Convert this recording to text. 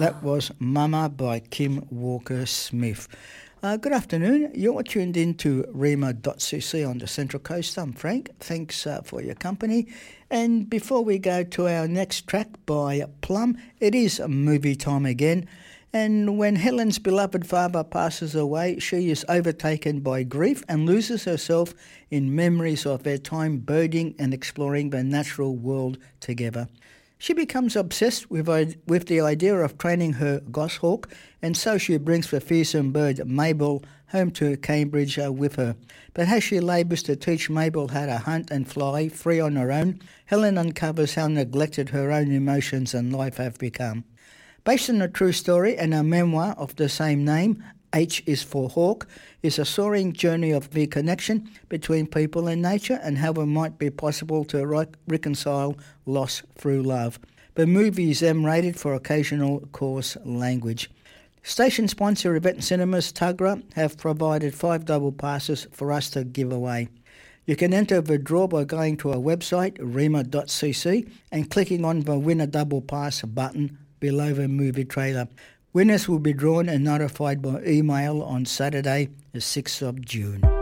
That was Mama by Kim Walker-Smith. Good afternoon. You're tuned in to Rima.cc on the Central Coast. I'm Frank. Thanks for your company. And before we go to our next track by Plum, it is movie time again. And when Helen's beloved father passes away, she is overtaken by grief and loses herself in memories of their time birding and exploring the natural world together. She becomes obsessed with the idea of training her goshawk, and so she brings the fearsome bird Mabel home to Cambridge with her. But as she labours to teach Mabel how to hunt and fly free on her own, Helen uncovers how neglected her own emotions and life have become. Based on a true story and a memoir of the same name, H is for Hawk, is a soaring journey of the connection between people and nature and how it might be possible to reconcile loss through love. The movie is M-rated for occasional coarse language. Station sponsor Event Cinemas Tuggerah have provided 5 double passes for us to give away. You can enter the draw by going to our website, rima.cc, and clicking on the Win a Double Pass button below the movie trailer. Winners will be drawn and notified by email on Saturday, the 6th of June.